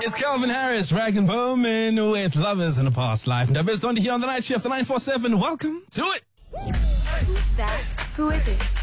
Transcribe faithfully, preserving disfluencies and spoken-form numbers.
It's Calvin Harris, Rag and Bowman with Lovers in a Past Life. And Sondy here on the night shift, the nine four seven. Welcome to it. Who's that? Who is it?